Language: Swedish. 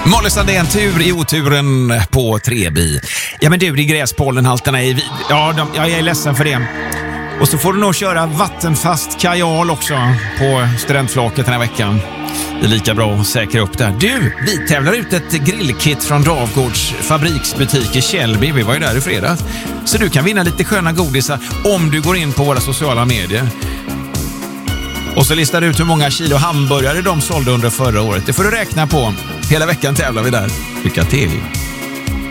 Molly Sandén, tur i oturen på Treby. Ja men du, det är gräspollenhalterna i jag är ledsen för det. Och så får du nog köra vattenfast kajal också på studentflaket den här veckan. Det är lika bra att säkra upp där. Du, vi tävlar ut ett grillkit från Dravgårds fabriksbutik i Källby. Vi var ju där i fredags. Så du kan vinna lite sköna godisar om du går in på våra sociala medier. Och så listar du ut hur många kilo hamburgare de sålde under förra året. Det får du räkna på. Hela veckan tävlar vi där. Lycka till!